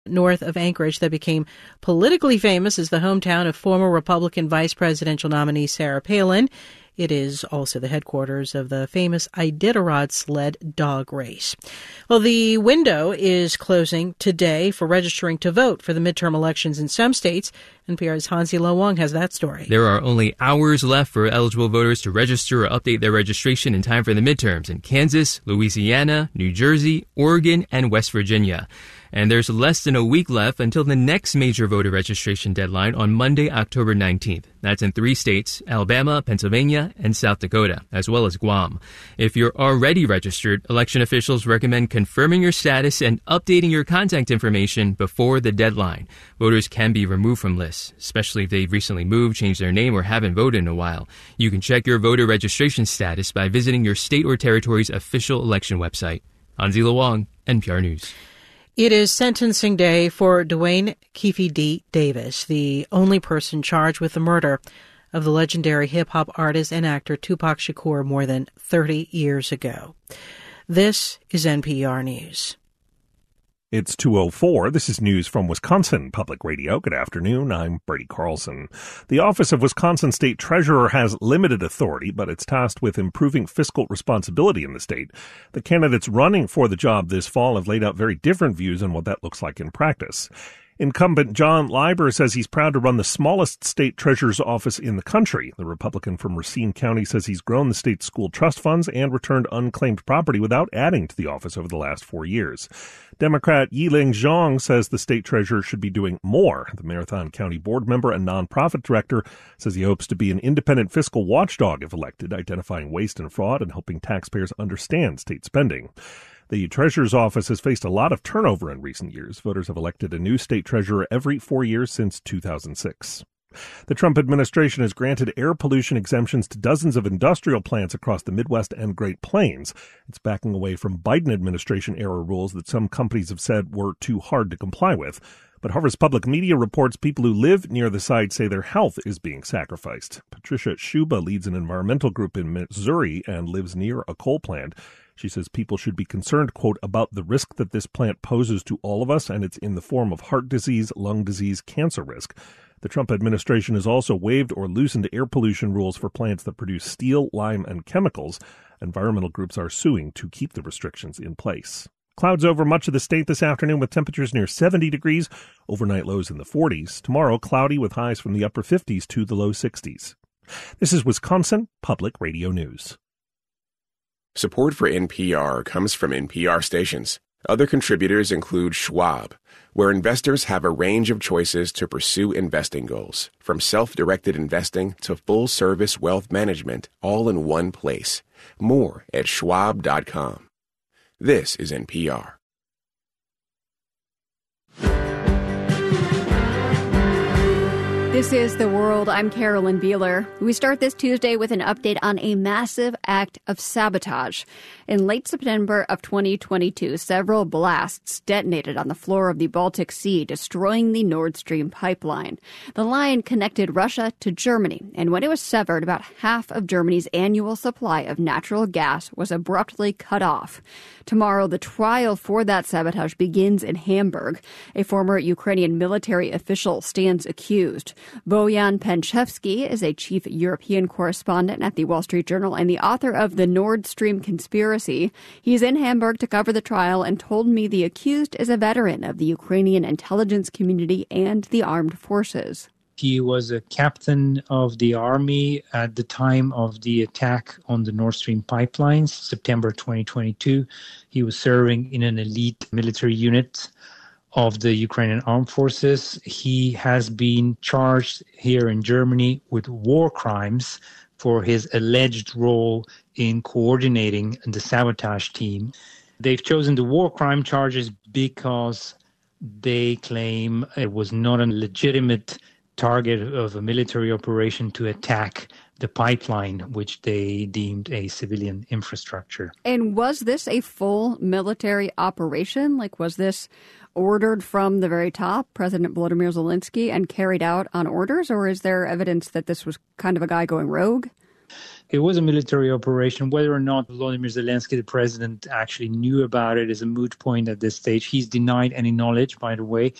north of Anchorage that became politically famous as the hometown of former Republican vice presidential nominee Sarah Palin. It is also the headquarters of the famous Iditarod sled dog race. Well, the window is closing today for registering to vote for the midterm elections in some states. NPR's Hansi Lo Wang has that story. There are only hours left for eligible voters to register or update their registration in time for the midterms in Kansas, Louisiana, New Jersey, Oregon, and West Virginia. And there's less than a week left until the next major voter registration deadline on Monday, October 19th. That's in 3 states, Alabama, Pennsylvania, and South Dakota, as well as Guam. If you're already registered, election officials recommend confirming your status and updating your contact information before the deadline. Voters can be removed from lists, especially if they've recently moved, changed their name, or haven't voted in a while. You can check your voter registration status by visiting your state or territory's official election website. Hansi Lo Wang, NPR News. It is sentencing day for Duane Keffe D. Davis, the only person charged with the murder of the legendary hip-hop artist and actor Tupac Shakur more than 30 years ago. This is NPR News. It's 2:04. This is news from Wisconsin Public Radio. Good afternoon. I'm Brady Carlson. The Office of Wisconsin State Treasurer has limited authority, but it's tasked with improving fiscal responsibility in the state. The candidates running for the job this fall have laid out very different views on what that looks like in practice. Incumbent John Leiber says he's proud to run the smallest state treasurer's office in the country. The Republican from Racine County says he's grown the state's school trust funds and returned unclaimed property without adding to the office over the last 4 years. Democrat Yiling Zhang says the state treasurer should be doing more. The Marathon County board member and nonprofit director says he hopes to be an independent fiscal watchdog if elected, identifying waste and fraud and helping taxpayers understand state spending. The treasurer's office has faced a lot of turnover in recent years. Voters have elected a new state treasurer every 4 years since 2006. The Trump administration has granted air pollution exemptions to dozens of industrial plants across the Midwest and Great Plains. It's backing away from Biden administration-era rules that some companies have said were too hard to comply with. But Harvest Public Media reports people who live near the site say their health is being sacrificed. Patricia Schuba leads an environmental group in Missouri and lives near a coal plant. She says people should be concerned, quote, about the risk that this plant poses to all of us, and it's in the form of heart disease, lung disease, cancer risk. The Trump administration has also waived or loosened air pollution rules for plants that produce steel, lime, and chemicals. Environmental groups are suing to keep the restrictions in place. Clouds over much of the state this afternoon with temperatures near 70 degrees, overnight lows in the 40s. Tomorrow, cloudy with highs from the upper 50s to the low 60s. This is Wisconsin Public Radio News. Support for NPR comes from NPR stations. Other contributors include Schwab, where investors have a range of choices to pursue investing goals, from self-directed investing to full-service wealth management, all in one place. More at schwab.com. This is NPR. This is The World. I'm Carolyn Beeler. We start this Tuesday with an update on a massive act of sabotage. In late September of 2022, several blasts detonated on the floor of the Baltic Sea, destroying the Nord Stream pipeline. The line connected Russia to Germany, and when it was severed, about half of Germany's annual supply of natural gas was abruptly cut off. Tomorrow, the trial for that sabotage begins in Hamburg. A former Ukrainian military official stands accused. Boyan Penchevsky is a chief European correspondent at the Wall Street Journal and the author of The Nord Stream Conspiracy. He's in Hamburg to cover the trial and told me the accused is a veteran of the Ukrainian intelligence community and the armed forces. He was a captain of the army at the time of the attack on the Nord Stream pipelines, September 2022. He was serving in an elite military unit of the Ukrainian armed forces. He has been charged here in Germany with war crimes for his alleged role in coordinating the sabotage team. They've chosen the war crime charges because they claim it was not a legitimate target of a military operation to attack the pipeline, which they deemed a civilian infrastructure. And was this a full military operation? Like, was this ordered from the very top, President Volodymyr Zelensky, and carried out on orders? Or is there evidence that this was kind of a guy going rogue? It was a military operation. Whether or not Volodymyr Zelensky, the president, actually knew about it is a moot point at this stage. He's denied any knowledge, by the way.